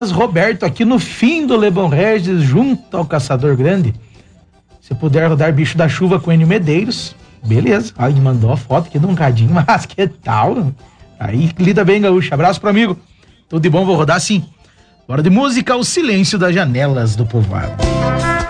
Roberto, aqui no fim do Lebon Regis, junto ao Caçador Grande. Se puder rodar Bicho da Chuva com Enio Medeiros, beleza. Aí mandou a foto aqui de um cadinho, mas que tal? Aí lida bem, gaúcho. Abraço pro amigo. Tudo de bom, vou rodar sim. Bora de música, O Silêncio das Janelas do Povoado.